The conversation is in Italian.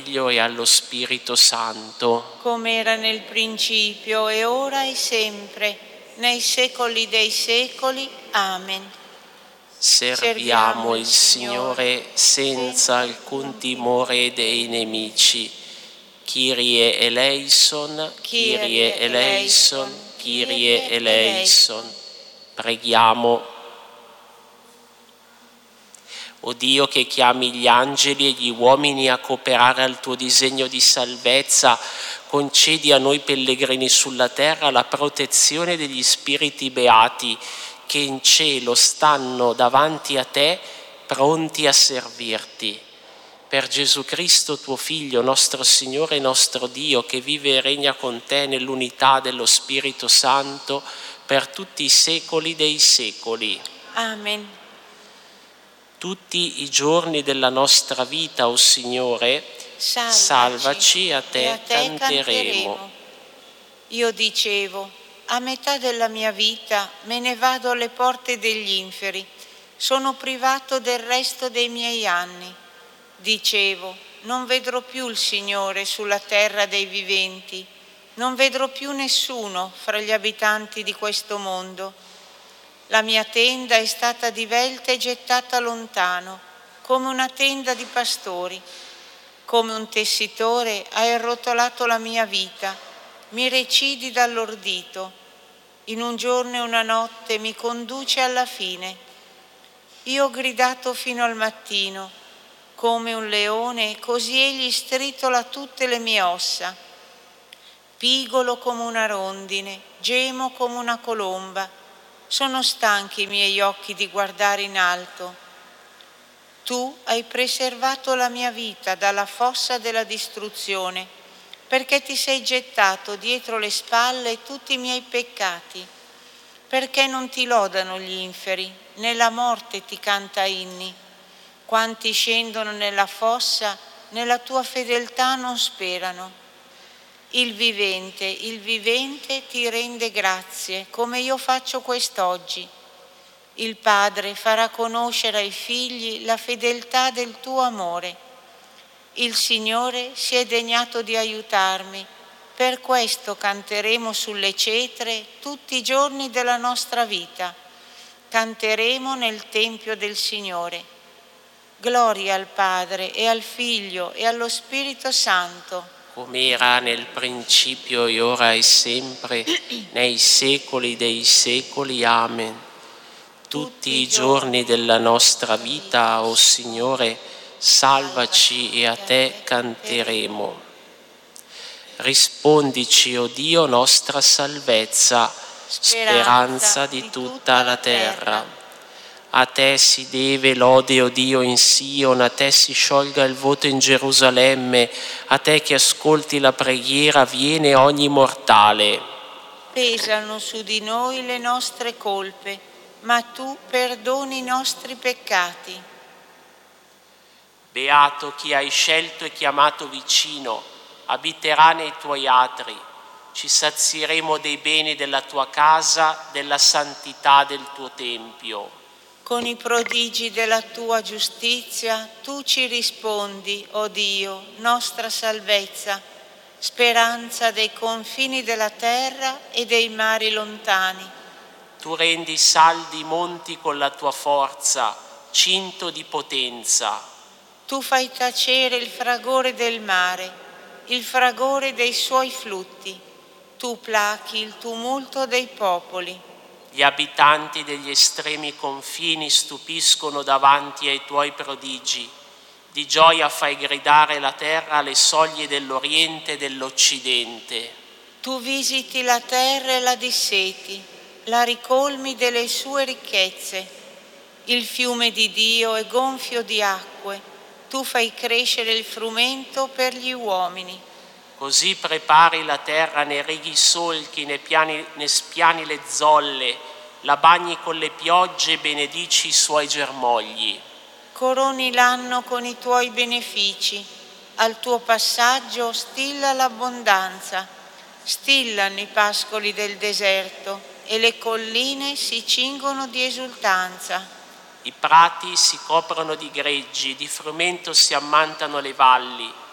Figlio e allo Spirito Santo. come era nel principio, e ora e sempre, nei secoli dei secoli. Amen. Serviamo il Signore senza alcun timore dei nemici. Kyrie eleison, Kyrie eleison, Kyrie eleison. Preghiamo. O Dio, che chiami gli angeli e gli uomini a cooperare al tuo disegno di salvezza, concedi a noi pellegrini sulla terra la protezione degli spiriti beati che in cielo stanno davanti a te, pronti a servirti. Per Gesù Cristo, tuo Figlio, nostro Signore e nostro Dio, che vive e regna con te nell'unità dello Spirito Santo, per tutti i secoli dei secoli. Amen. Tutti i giorni della nostra vita, o Signore, salvaci, a te canteremo. Io dicevo, a metà della mia vita me ne vado alle porte degli inferi, sono privato del resto dei miei anni. Dicevo, non vedrò più il Signore sulla terra dei viventi, non vedrò più nessuno fra gli abitanti di questo mondo. La mia tenda è stata divelta e gettata lontano, come una tenda di pastori. Come un tessitore hai arrotolato la mia vita, mi recidi dall'ordito. In un giorno e una notte mi conduce alla fine. Io ho gridato fino al mattino, come un leone, così egli stritola tutte le mie ossa. Pigolo come una rondine, gemo come una colomba. Sono stanchi i miei occhi di guardare in alto. Tu hai preservato la mia vita dalla fossa della distruzione, perché ti sei gettato dietro le spalle tutti i miei peccati. Perché non ti lodano gli inferi, né la morte ti canta inni. Quanti scendono nella fossa, nella tua fedeltà non sperano. Il vivente ti rende grazie, come io faccio quest'oggi. Il Padre farà conoscere ai figli la fedeltà del tuo amore. Il Signore si è degnato di aiutarmi, per questo canteremo sulle cetre tutti i giorni della nostra vita. Canteremo nel Tempio del Signore. Gloria al Padre e al Figlio e allo Spirito Santo, come era nel principio e ora e sempre, nei secoli dei secoli. Amen. Tutti i giorni della nostra vita, o Signore, salvaci e a te canteremo. Rispondici, o Dio, nostra salvezza, speranza di tutta la terra. A te si deve lode, o Dio, in Sion, a te si sciolga il voto in Gerusalemme, a te che ascolti la preghiera viene ogni mortale. Pesano su di noi le nostre colpe, ma tu perdoni i nostri peccati. Beato chi hai scelto e chiamato vicino, abiterà nei tuoi atri. Ci sazieremo dei beni della tua casa, della santità del tuo tempio. Con i prodigi della tua giustizia tu ci rispondi, o Dio, nostra salvezza, speranza dei confini della terra e dei mari lontani. Tu rendi saldi i monti con la tua forza, cinto di potenza. Tu fai tacere il fragore del mare, il fragore dei suoi flutti. Tu plachi il tumulto dei popoli. Gli abitanti degli estremi confini stupiscono davanti ai tuoi prodigi. Di gioia fai gridare la terra alle soglie dell'Oriente e dell'Occidente. Tu visiti la terra e la disseti, la ricolmi delle sue ricchezze. Il fiume di Dio è gonfio di acque. Tu fai crescere il frumento per gli uomini. Così prepari la terra, ne righi i solchi, ne spiani le zolle, la bagni con le piogge e benedici i suoi germogli. Coroni l'anno con i tuoi benefici, al tuo passaggio stilla l'abbondanza, stillano i pascoli del deserto e le colline si cingono di esultanza. I prati si coprono di greggi, di frumento si ammantano le valli.